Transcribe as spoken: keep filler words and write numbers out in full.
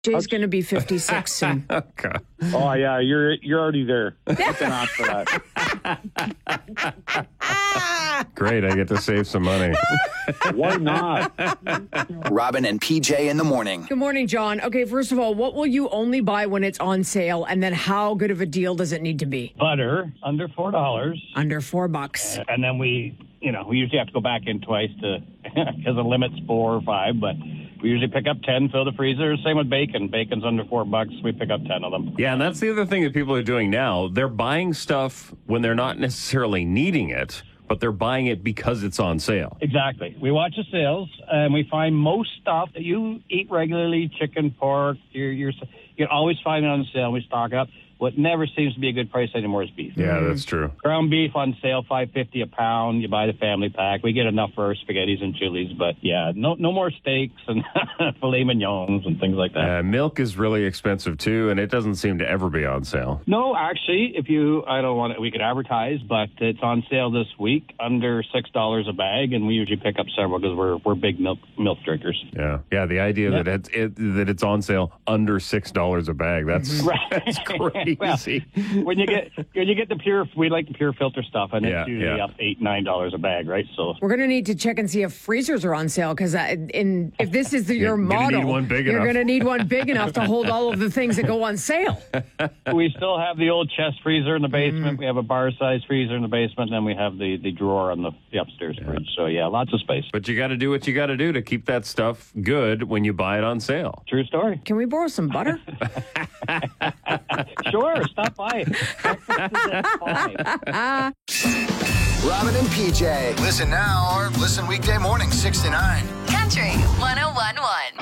Jay's going to be fifty-six soon. Okay. Oh, yeah, you're you're already there. Looking out for that. Great, I get to save some money. Why not? Robin and P J in the morning. Good morning, John. Okay, first of all, what will you only buy when it's on sale? And then how good of a deal does it need to be? Butter, under four dollars. Under four bucks. And then we, you know, we usually have to go back in twice to, because the limit's four or five, but we usually pick up ten, fill the freezer. Same with bacon. Bacon's under four bucks. We pick up ten of them. Yeah, and that's the other thing that people are doing now. They're buying stuff when they're not necessarily needing it, but they're buying it because it's on sale. Exactly. We watch the sales, and we find most stuff that you eat regularly, chicken, pork, you're, you're, you can always find it on sale. We stock up. What never seems to be a good price anymore is beef. Yeah, that's true. Ground beef on sale, five fifty a pound. You buy the family pack. We get enough for our spaghettis and chilies, but yeah, no no more steaks and filet mignons and things like that. Uh, milk is really expensive too, and it doesn't seem to ever be on sale. No, actually, if you, I don't want to, we could advertise, but it's on sale this week, under six dollars a bag, and we usually pick up several because we're we're big milk milk drinkers. Yeah, yeah. The idea Yeah. that it's it, that it's on sale under six dollars a bag, that's Right. that's crazy. Well, when you get when you get the pure, we like the pure filter stuff, and Yeah, it's usually yeah. up eight nine dollars a bag, right? So We're going to need to check and see if freezers are on sale because in if this is the, your You're gonna model, need one big you're enough. going to need one big enough to hold all of the things that go on sale. we still have the old chest freezer in the basement. We have a bar size freezer in the basement, and then we have the, the drawer on the, the upstairs fridge. So yeah, lots of space. But you got to do what you got to do to keep that stuff good when you buy it on sale. True story. Can we borrow some butter? Sure, stop by. Breakfast is at five. Robin and P J. Listen now or listen weekday morning, six to nine. Country one oh one one.